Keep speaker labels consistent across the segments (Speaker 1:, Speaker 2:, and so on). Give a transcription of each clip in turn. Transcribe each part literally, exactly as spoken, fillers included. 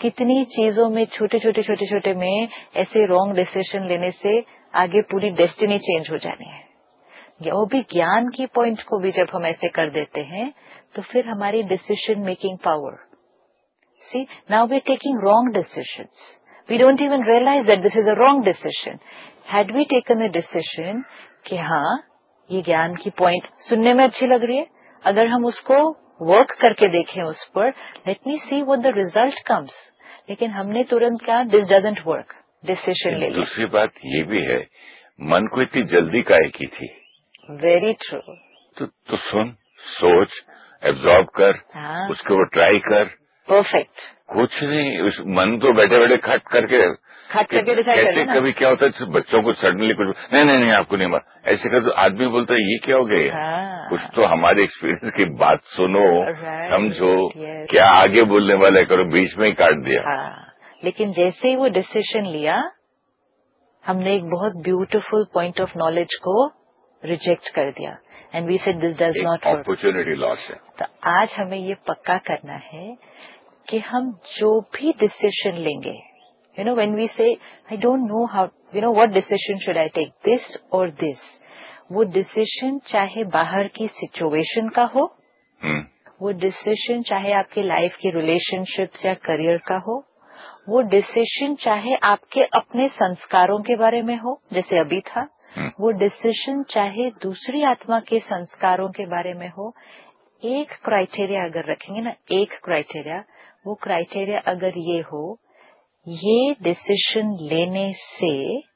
Speaker 1: कितनी चीजों में छोटे छोटे छोटे छोटे में ऐसे रॉन्ग डिसीजन लेने से आगे पूरी डेस्टिनी चेंज हो जानी है। वो भी ज्ञान की पॉइंट को भी जब हम ऐसे कर देते हैं तो फिर हमारी decision making power, C now we are taking wrong decisions, we don't even realise that this is a wrong decision. Had we taken a decision कि हाँ ये ज्ञान की पॉइंट सुनने में अच्छी लग रही है, अगर हम उसको वर्क करके देखें उस पर, let me see what the result comes, लेकिन हमने तुरंत कहा दिस डजंट वर्क, डिसीजन ले लिया।
Speaker 2: दूसरी बात ये भी है, मन को इतनी जल्दी काहे की थी?
Speaker 1: Very true.
Speaker 2: तो, तो सुन, सोच, एब्जॉर्ब कर,
Speaker 1: हाँ,
Speaker 2: उसके ऊपर ट्राई कर।
Speaker 1: परफेक्ट।
Speaker 2: कुछ नहीं, उस मन तो बैठे बैठे खट करके
Speaker 1: खट करके डिसाइड कर
Speaker 2: कैसे
Speaker 1: लेना।
Speaker 2: कभी क्या होता है बच्चों को सडनली कुछ नहीं नहीं नहीं आपको नहीं मार ऐसे कर, तो आदमी बोलता है ये क्या हो गया?
Speaker 1: हाँ,
Speaker 2: कुछ तो हमारे एक्सपीरियंस की बात सुनो,
Speaker 1: right,
Speaker 2: समझो,
Speaker 1: yes.
Speaker 2: क्या आगे बोलने वाला करो, बीच में ही काट दिया।
Speaker 1: हाँ, लेकिन जैसे ही वो डिसीजन लिया, हमने एक बहुत ब्यूटीफुल पॉइंट ऑफ नॉलेज को रिजेक्ट कर दिया and we said this does not work.
Speaker 2: Opportunity loss है।
Speaker 1: तो आज हमें ये पक्का करना है कि हम जो भी डिसीजन लेंगे, यू नो व्हेन वी से I don't know how, you know what decision should I take, this और दिस, वो डिसीजन चाहे बाहर की सिचुएशन का हो,
Speaker 2: hmm.
Speaker 1: वो डिसीजन चाहे आपके लाइफ की रिलेशनशिप्स या करियर का हो, वो डिसीजन चाहे आपके अपने संस्कारों के बारे में हो जैसे अभी था,
Speaker 2: hmm.
Speaker 1: वो डिसीजन चाहे दूसरी आत्मा के संस्कारों के बारे में हो, एक क्राइटेरिया अगर रखेंगे ना, एक क्राइटेरिया, वो क्राइटेरिया अगर ये हो, ये डिसीजन लेने से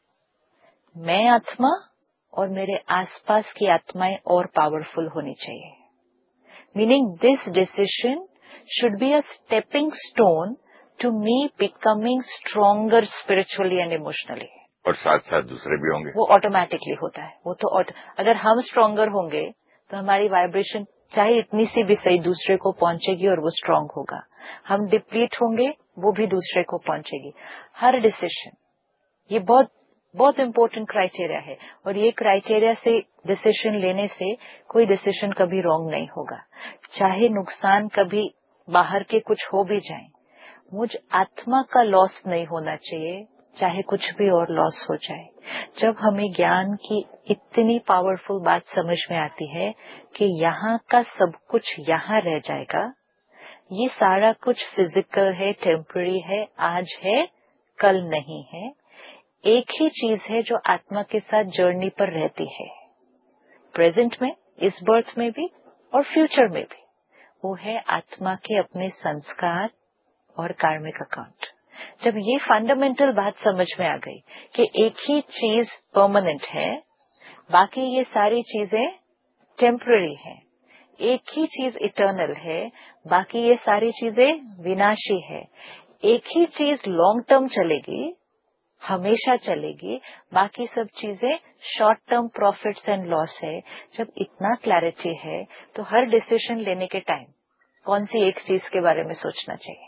Speaker 1: मैं आत्मा और मेरे आसपास की आत्माएं और पावरफुल होनी चाहिए, meaning this decision should be a stepping stone to me becoming stronger spiritually and emotionally.
Speaker 2: और साथ साथ दूसरे भी होंगे,
Speaker 1: वो ऑटोमेटिकली होता है। वो तो auto, अगर हम स्ट्रोंगर होंगे तो हमारी वाइब्रेशन चाहे इतनी सी भी सही दूसरे को पहुंचेगी और वो स्ट्रांग होगा। हम डिप्लीट होंगे वो भी दूसरे को पहुंचेगी। हर डिसीजन, ये बहुत बहुत इंपॉर्टेंट क्राइटेरिया है, और ये क्राइटेरिया से डिसीजन लेने से कोई डिसीजन कभी रॉन्ग नहीं होगा, चाहे नुकसान कभी बाहर के कुछ हो भी जाए। मुझ आत्मा का लॉस नहीं होना चाहिए, चाहे कुछ भी और लॉस हो जाए। जब हमें ज्ञान की इतनी पावरफुल बात समझ में आती है कि यहाँ का सब कुछ यहाँ रह जाएगा, ये सारा कुछ फिजिकल है, टेम्पररी है, आज है कल नहीं है, एक ही चीज है जो आत्मा के साथ जर्नी पर रहती है, प्रेजेंट में, इस बर्थ में भी और फ्यूचर में भी, वो है आत्मा के अपने संस्कार और कार्मिक अकाउंट। जब ये फंडामेंटल बात समझ में आ गई कि एक ही चीज परमानेंट है, बाकी ये सारी चीजें टेम्पररी है, एक ही चीज इटर्नल है, बाकी ये सारी चीजें विनाशी है, एक ही चीज लॉन्ग टर्म चलेगी, हमेशा चलेगी, बाकी सब चीजें short term profits and loss है। जब इतना क्लैरिटी है तो हर डिसीजन लेने के टाइम कौन सी एक चीज के बारे में सोचना चाहिए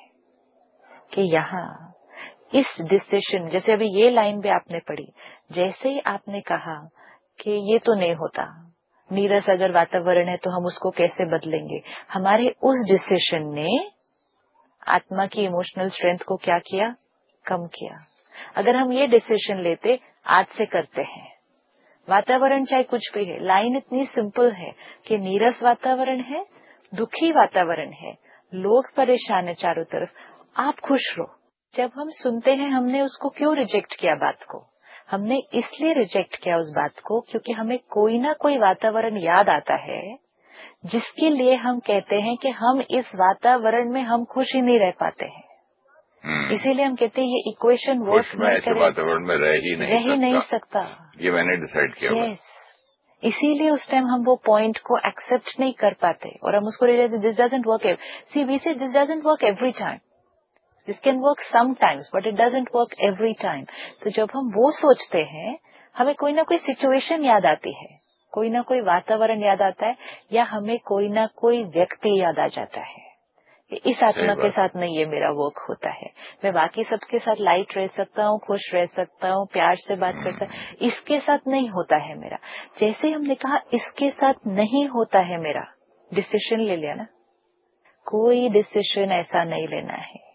Speaker 1: कि यहाँ इस डिसीजन, जैसे अभी ये लाइन भी आपने पढ़ी, जैसे ही आपने कहा कि ये तो नहीं होता, नीरस अगर वातावरण है तो हम उसको कैसे बदलेंगे, हमारे उस डिसीजन ने आत्मा की इमोशनल स्ट्रेंथ को क्या किया, कम किया। अगर हम ये डिसीजन लेते, आज से करते हैं, वातावरण चाहे कुछ भी है, लाइन इतनी सिंपल है कि नीरस वातावरण है, दुखी वातावरण है, लोग परेशान है चारों तरफ, आप खुश रहो। जब हम सुनते हैं, हमने उसको क्यों रिजेक्ट किया बात को, हमने इसलिए रिजेक्ट किया उस बात को क्योंकि हमें कोई ना कोई वातावरण याद आता है जिसके लिए हम कहते हैं कि हम इस वातावरण में हम खुश ही नहीं रह पाते हैं। hmm. इसीलिए हम कहते हैं ये इक्वेशन वर्क नहीं करे,
Speaker 2: वातावरण में रह ही नहीं
Speaker 1: रह ही नहीं
Speaker 2: सकता, ये मैंने डिसाइड किया।
Speaker 1: yes. इसीलिए उस टाइम हम वो पॉइंट को एक्सेप्ट नहीं कर पाते और हम उसको realise this doesn't work, C we से this doesn't work every time, this can work some times but it doesn't work every time. तो जब हम वो सोचते हैं, हमें कोई ना कोई सिचुएशन याद आती है, कोई ना कोई वातावरण याद आता है, या हमें कोई ना कोई व्यक्ति याद आ जाता है कि इस आत्मा के साथ नहीं ये मेरा वर्क होता है, मैं बाकी सबके साथ लाइट रह सकता हूँ, खुश रह सकता हूँ, प्यार से बात कर सकता हूँ, इसके साथ नहीं होता है मेरा। जैसे हमने कहा इसके साथ नहीं होता है मेरा, डिसीजन ले लिया ना, कोई डिसीजन ऐसा नहीं लेना है